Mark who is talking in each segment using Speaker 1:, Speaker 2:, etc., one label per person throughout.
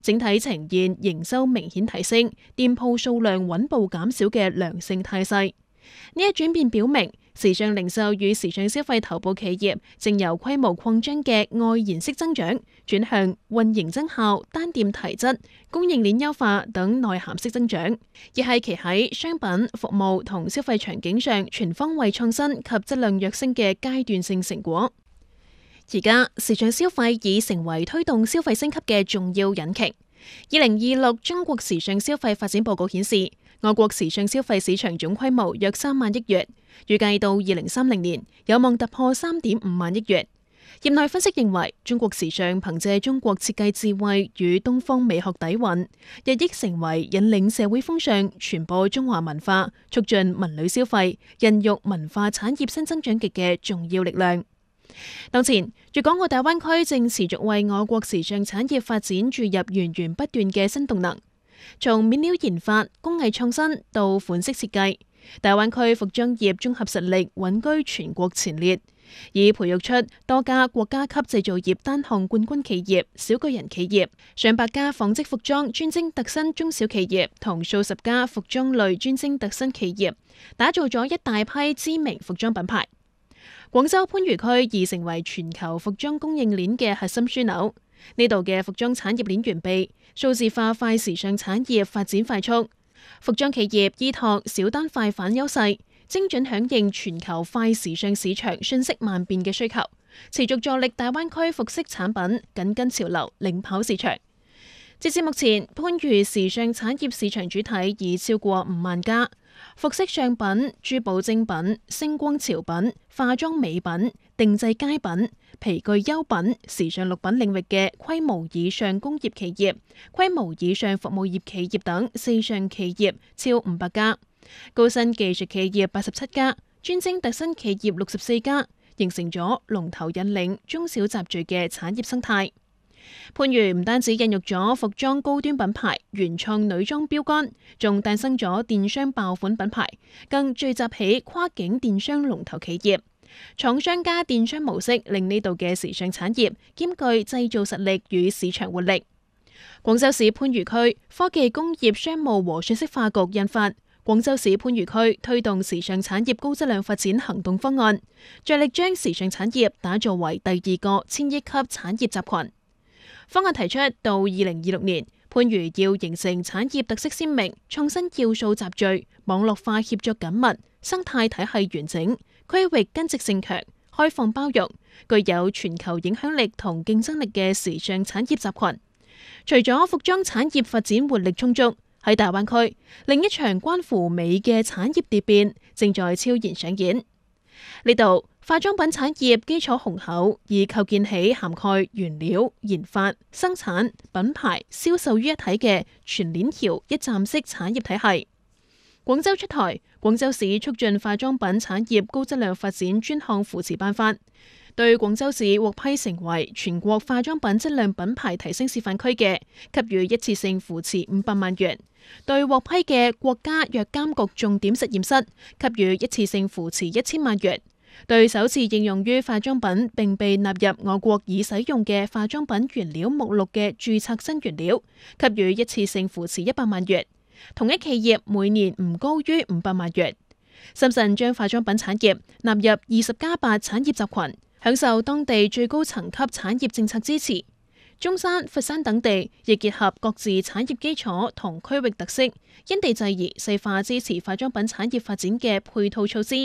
Speaker 1: 整體呈現營收明顯提升、店鋪數量穩步減少嘅良性態勢。呢一轉變表明，時尚零售與時尚消費頭部企業正由規模擴張嘅外延式增長，轉向運營增效、單店提質、供應鏈優化等內涵式增長，亦係其喺商品、服務同消費場景上全方位創新及質量躍升嘅階段性成果。而家時尚消費已成為推動消費升級嘅重要引擎。2026中國時尚消費發展報告顯示，我國時尚消費市場總規模約3萬億元，預計到2030年有望突破3.5萬億元。業內分析認為，中國時尚憑借中國設計智慧與東方美學底蘊，日益成為引領社會風尚、傳播中華文化、促進文旅消費、孕育文化產業新增長極嘅重要力量。當前，粵港澳大灣區正持續為我國時尚產業發展注入源源不斷嘅新動能。從面料研發、工藝創新到款式設計，大灣區服裝業綜合實力穩居全國前列，已培育出多家國家級製造業單項冠軍企業、小巨人企業，上百家紡織服裝專精特新中小企業同數十家服裝類專精特新企業，打造咗一大批知名服裝品牌。廣州番禺區已成為全球服裝供應鏈嘅核心樞紐，呢度嘅服裝產業鏈完備，數字化快時尚產業發展快速，服裝企業依託小單快反優勢，精準響應全球快時尚市場瞬息萬變嘅需求，持續助力大灣區服飾產品緊跟潮流，領跑市場。截至目前，番禺時尚產業市場主體已超過5萬家。服飾上品、珠寶精品、星光潮品、化妝美品、定製佳品、皮具優品、時尚綠品領域嘅規模以上工業企業、規模以上服務業企業等4上企業超500家，高新技術企業87家，專精特新企業64家，形成咗龍頭引領中小集聚嘅產業生態。番禺唔單止孕育咗服裝高端品牌、原創女裝標杆，仲誕生咗電商爆款品牌，更聚集起跨境電商龍頭企業。廠商加電商模式令呢度嘅時尚產業兼具製造實力與市場活力。廣州市番禺區科技工業商務和信息化局印發《廣州市番禺區推動時尚產業高質量發展行動方案》，着力將時尚產業打造為第2個千億級產業集群。方案提出，到2026年，番禺要形成產業特色鮮明、創新要素集聚、網絡化協作緊密、生態體系完整、區域根植性強、開放包容、具有全球影響力同競爭力嘅時尚產業集群。除咗服裝產業發展活力充足，喺大灣區，另一場關乎美嘅產業蝶變正在悄然上演。呢度化妝品產業基礎雄厚，已構建起涵蓋原料、研發、生產、品牌、銷售於一體嘅全鏈條一站式產業體系。廣州出台廣州市促進化妝品產業高質量發展專項扶持辦法，對廣州市獲批成為全國化妝品質量品牌提升示範區嘅，給予一次性扶持500萬元；對獲批嘅國家藥監局重點實驗室，給予一次性扶持1000萬元；對首次應用於化妝品並被納入我國已使用嘅化妝品原料目錄嘅註冊新原料，給予一次性扶持100萬元。同一企業每年唔高於500萬元。深圳將化妝品產業納入20+8產業集群，享受當地最高層級產業政策支持。中山、佛山等地亦結合各自產業基礎同區域特色，因地制宜細化支持化妝品產業發展嘅配套措施。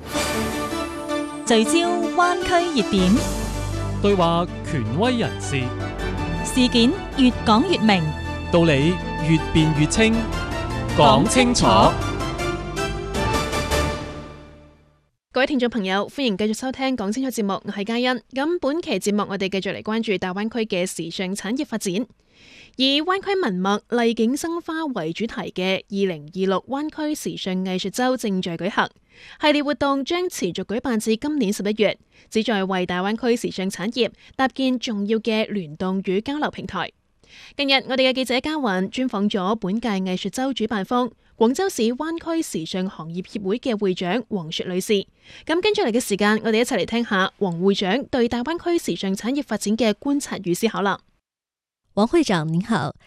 Speaker 2: 聚焦灣區熱點，
Speaker 3: 對話權威人士，
Speaker 2: 事件越講越明，
Speaker 3: 道理越辯越清，講清楚。
Speaker 1: 各位聽眾朋友，歡迎繼續收聽講清楚節目，我係嘉欣。咁本期節目我哋繼續嚟關注大灣區嘅時尚產業發展。以灣區文脈麗景生花為主題嘅2026灣區時尚藝術週正在舉行，系列活動將持續舉辦至今年11月，旨在為大灣區時尚產業搭建重要嘅聯動與交流平台。近日，我哋嘅記者嘉雲專訪咗本屆藝術週主辦方廣州市灣區時尚行業協會嘅會長黃雪女士。咁跟住嚟嘅時間，我哋一齊嚟聽下黃會長對大灣區時尚產業發展嘅觀察與思考啦。
Speaker 4: 王會長您好，